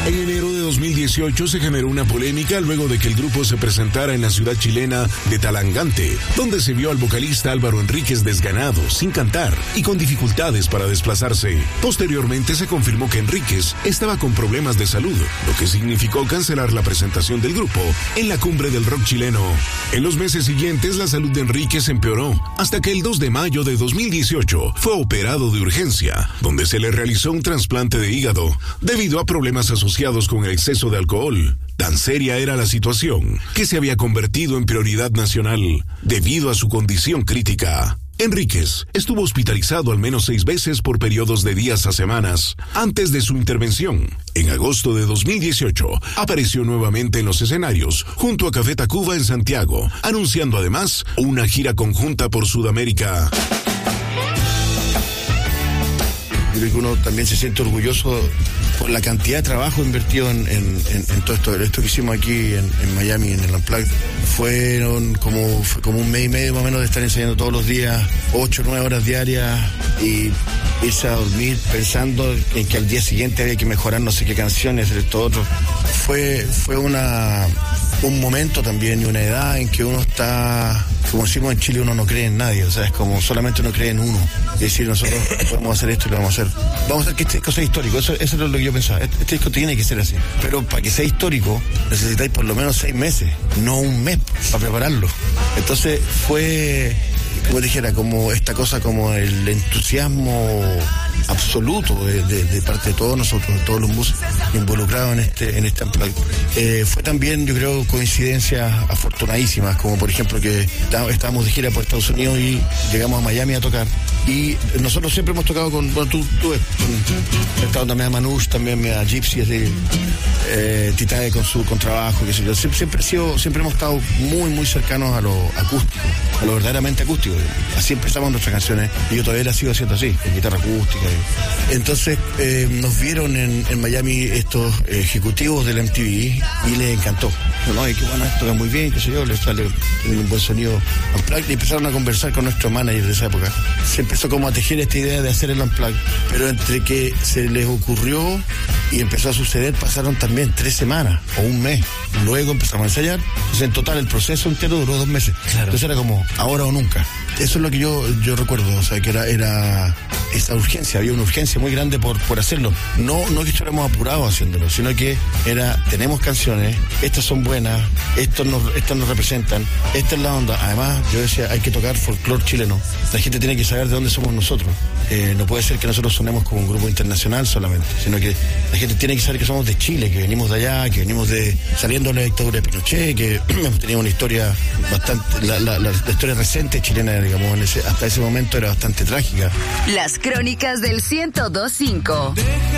En enero de 2018 se generó una polémica luego de que el grupo se presentara en la ciudad chilena de Talagante, donde se vio al vocalista Álvaro Enríquez desganado, sin cantar y con dificultades para desplazarse. Posteriormente se confirmó que Enríquez estaba con problemas de salud, lo que significó cancelar la presentación del grupo en la cumbre del rock chileno. En los meses siguientes la salud de Enríquez empeoró, hasta que el 2 de mayo de 2018 fue operado de urgencia, donde se le realizó un trasplante de hígado, debido a problemas asociados con el exceso de alcohol. Tan seria era la situación que se había convertido en prioridad nacional debido a su condición crítica. Enríquez estuvo hospitalizado al menos 6 veces por periodos de días a semanas antes de su intervención. En agosto de 2018 apareció nuevamente en los escenarios junto a Café Tacuba en Santiago, anunciando además una gira conjunta por Sudamérica. Yo creo que uno también se siente orgulloso por la cantidad de trabajo invertido en todo esto. Esto que hicimos aquí en Miami, en el Unplugged, fue como un mes y medio más o menos de estar ensayando todos los días, 8 o 9 horas diarias, y irse a dormir pensando en que al día siguiente había que mejorar no sé qué canciones, esto otro. Fue un momento también y una edad en que uno está, como decimos en Chile, uno no cree en nadie, o sea, es como solamente uno cree en uno. Es decir, nosotros podemos hacer esto y lo vamos a hacer. Vamos a hacer que este disco sea histórico, eso es lo que yo pensaba. Este disco tiene que ser así. Pero para que sea histórico necesitáis por lo menos 6 meses, no un mes para prepararlo. Entonces fue, como dijera, como esta cosa, como el entusiasmo absoluto de parte de todos nosotros, de todos los músicos involucrados en este Unplugged. Fue también, yo creo, coincidencias afortunadísimas, como por ejemplo que estábamos de gira por Estados Unidos y llegamos a Miami a tocar. Y nosotros siempre hemos tocado con, bueno, tú ves, he estado también a Manouche, también a Gypsy, Titae con su contrabajo, qué sé yo. Siempre hemos estado muy, muy cercanos a lo acústico, a lo verdaderamente acústico. Así empezamos nuestras canciones y yo todavía las sigo haciendo así, con guitarra acústica. Entonces nos vieron en Miami estos ejecutivos del MTV y les encantó. No, y qué bueno, tocan muy bien, qué sé yo, les sale un buen sonido Unplugged, y empezaron a conversar con nuestro manager de esa época. Se empezó como a tejer esta idea de hacer el Unplugged, pero entre que se les ocurrió y empezó a suceder, pasaron también 3 semanas o un mes. Luego empezamos a ensayar. Entonces, en total, el proceso entero duró 2 meses. Claro. Entonces era como, ahora o nunca. Eso es lo que yo recuerdo, o sea, que era esa urgencia, había una urgencia muy grande por hacerlo. No que estuviéramos apurados haciéndolo, sino que tenemos canciones, estas son buenas, estas nos representan, esta es la onda. Además, yo decía, hay que tocar folclore chileno. La gente tiene que saber de dónde somos nosotros. No puede ser que nosotros sonemos como un grupo internacional solamente, sino que la gente tiene que saber que somos de Chile, que venimos de allá, que venimos saliendo de la dictadura de Pinochet, que hemos tenido una historia bastante, la historia reciente chilena, digamos, hasta ese momento era bastante trágica. Las crónicas del 102.5.